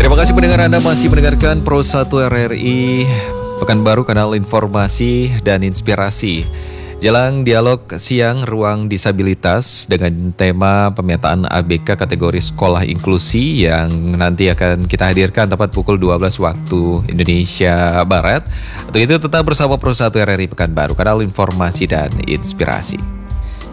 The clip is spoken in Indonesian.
Terima kasih pendengar, Anda masih mendengarkan Pro 1 RRI Pekanbaru, kanal informasi dan inspirasi. Jelang dialog siang ruang disabilitas dengan tema pemetaan ABK kategori sekolah inklusi yang nanti akan kita hadirkan tepat pukul 12 waktu Indonesia Barat. Untuk itu tetap bersama Pro 1 RRI Pekanbaru, kanal informasi dan inspirasi.